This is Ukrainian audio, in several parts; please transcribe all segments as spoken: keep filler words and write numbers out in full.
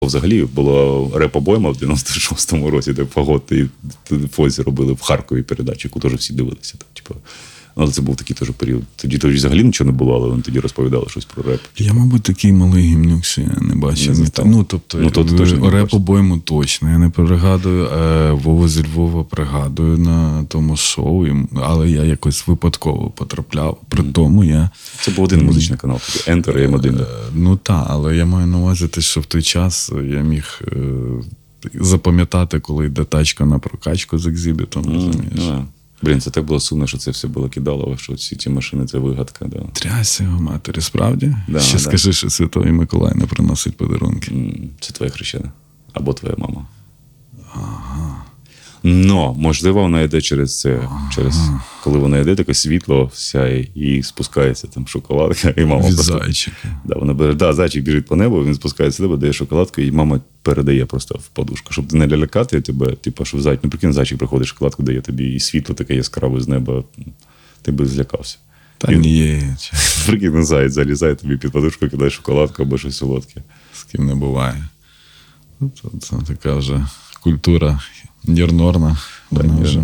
Взагалі була реп-обойма в дев'яносто шостому році, де Фагот і Фозі робили в Харкові передачу, яку теж всі дивилися. Так, типу. Але це був такий теж період. Тоді тоді взагалі нічого не було, але вони тоді розповідали щось про реп. Я, мабуть, такий малий гімнюк, що я не бачив. Не ну, тобто, ну, то, реп-обойму точно. Я не пригадую. Е, Вову зі Львова пригадую на тому шоу, але я якось випадково потрапляв. При тому я... Це був один музичний канал, тоді Enter і Ем один. Е, ну так, але я маю на увазі, що в той час я міг е, запам'ятати, коли йде тачка на прокачку з екзибітом, Mm, розумієш? yeah. Блін, це так було сумно, що це все було кидалово, що всі ці машини – це вигадка. Да. Трясся його матері, справді? Да, Ще да. скажи, що Святий Миколай не приносить подарунки. Це твоя хрещена. Або твоя мама. Ага. Но, можливо, вона йде через це. Ага. Через, коли вона йде, таке світло сяє і спускається там шоколадка, і мама Від просто... зайчика. Да, вона бере, да, зайчик біжить по небу, він спускається небо, дає шоколадку, і мама передає просто в подушку. Щоб не лялякати тебе, типу, що зайчик, ну прикинь, зайчик приходить, шоколадку дає тобі, і світло таке яскраве з неба, ти би злякався. Та ні. Прикинь, заяць залізає тобі під подушку, кидає шоколадку або щось солодке. З ким не буває. Це, це така вже культура нірнорна. Вона вже...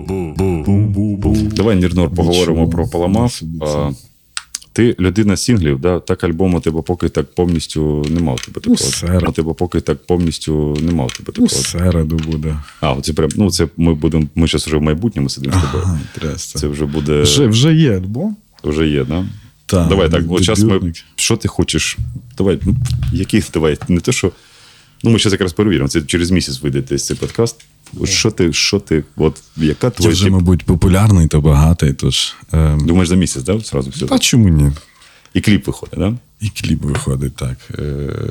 Давай, Нірнор, поговоримо про Паламав. А, ти людина сінглів, да? Так альбому тебе поки так повністю нема у тебе такого. Ну, серед. У тебе поки так повністю нема у тебе такого. Ну, середу буде. А, це прям, ну це ми будемо, ми зараз вже в майбутньому сидимо з тобою. Ага, трясся. Це вже буде... Вже, вже є альбом. Вже є, да? Так. Давай так, от зараз ми... Дебютник. Що ти хочеш? Давай, ну, які, давай, не те, що... Ну, ми зараз якраз перевіримо, це через місяць вийде десь цей подкаст. От що ти, що ти, от яка Я твоя... вже, тип... мабуть, популярний та багатий, тож... Е... Думаєш, за місяць, да? Сразу все. Та чому ні? І кліп виходить, да? І кліп виходить, так. Е...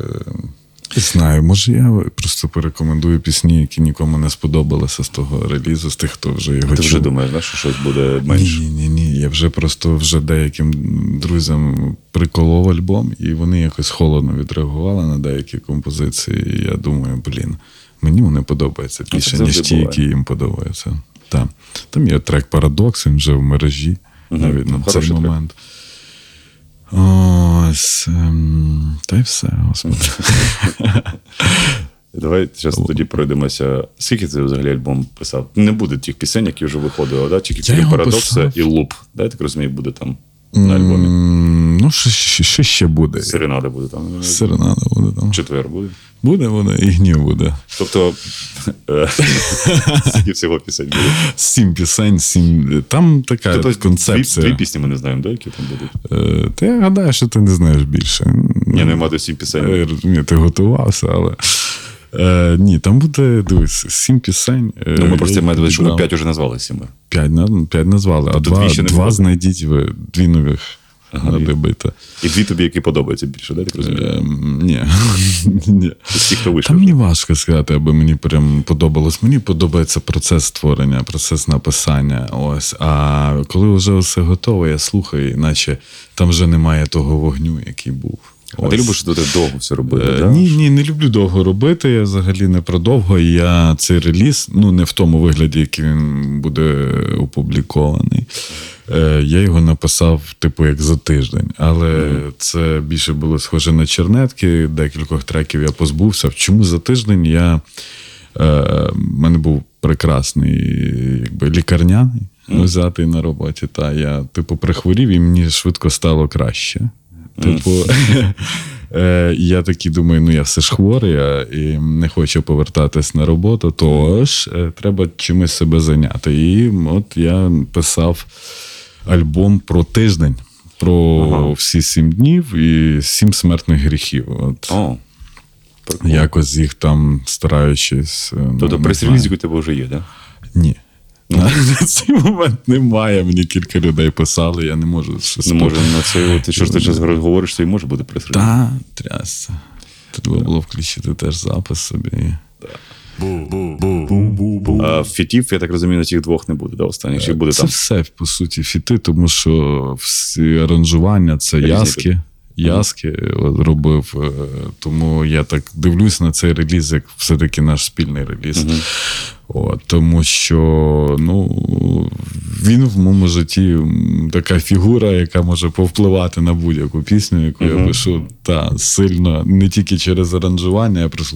Не знаю, може я просто порекомендую пісні, які нікому не сподобалися з того релізу, з тих, хто вже його Ти чув. вже думаєш, да, що щось буде менше? Ні, ні, ні. Я вже просто вже деяким друзям приколов альбом, і вони якось холодно відреагували на деякі композиції. І я думаю, блін, мені вони подобаються більше, це ніж ті, буває. які їм подобаються. Там, Там є трек «Парадокс», він вже в мережі, Угу. навіть на Хороший цей трек. момент. Ось, ем, та й все, господи. Давай зараз тоді пройдемося. Скільки ти взагалі альбом писав? Не буде тих пісень, які вже виходили, да? Тільки Я крім його «Парадокса» писав. і «Луп». Да, я так розумію, буде там на альбомі. М, Ну, що, що, що ще буде? Серенада буде там. Серенада буде там. Четвер буде. Буде, буде, і гнів буде. Тобто, е, скільки всього пісень буде? Сім пісень, сім. Там така Тобто, концепція. Дві, дві пісні ми не знаємо, да, які там будуть? Е, Та я гадаю, що ти не знаєш більше. Ні, нема до сім пісень. Я розумію, ти готувався, але. Е, ні, там буде, дивись, сім пісень. Е, Ну, ми просто маємо думати, що ми підбрав. п'ять вже назвали сіми. П'ять, на- п'ять назвали, Тобто а два, дві ще не два було? знайдіть ви, дві нових Ага, надо і- бити. І дві тобі, які подобаються більше, да, так розумію? Е, ні. ні. З тих, хто вийшов. Та мені важко сказати, аби мені прям подобалось. Мені подобається процес створення, процес написання. Ось. А коли вже все готове, я слухаю, іначе там вже немає того вогню, який був. А ти любиш тут довго все робити, Е, да? Ні, ні, не люблю довго робити. Я взагалі не про довго. Я цей реліз, ну не в тому вигляді, який він буде опублікований. Е, Я його написав, типу, як за тиждень. Але mm. це більше було схоже на чернетки. Декількох треків я позбувся. Чому за тиждень я. Е, в мене був прекрасний, якби, лікарняний, mm. взятий на роботі. Та я, типу, прихворів, і мені швидко стало краще. Типу, е, я такий думаю, ну я все ж хворий, а, і не хочу повертатись на роботу, тож е, треба чимось себе зайняти. І от я писав альбом про тиждень, про Ага. всі сім днів і сім смертних гріхів. От. О, прикольно. Якось їх там стараючись... е, Тобто ну, прес-релізик у тебе вже є, так? Да? Ні. На цей момент немає, мені кілька людей писали, я не можу щось... Не може на це, ти що ж ти зараз говориш, що і може бути прес-реліз? Та, трясся. Треба було включити теж запис собі. А фітів, я так розумію, на цих двох не буде, да, останніх? Чи буде Це там? все, по суті, фіти, тому що всі аранжування – це Різні яски. Яски робив, е, тому я так дивлюсь на цей реліз, як все-таки наш спільний реліз. Угу. От, тому що, ну, він в моєму житті така фігура, яка може повпливати на будь-яку пісню, яку Угу. я пишу, та, сильно, не тільки через аранжування, я